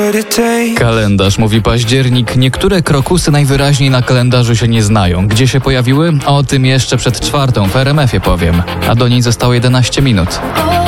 Kalendarz mówi październik. Niektóre krokusy najwyraźniej na kalendarzu się nie znają. Gdzie się pojawiły? O tym jeszcze przed 4:00 w RMF-ie powiem. A do niej zostało 11 minut.